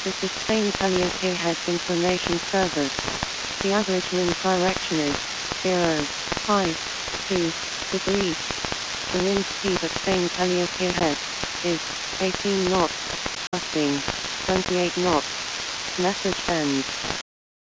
This is Spain Calliope Heads Information Service. The average wind direction is 0.2 degrees. The wind speed at Spain Calliope Heads is 18 knots, gusting 28 knots. Message ends.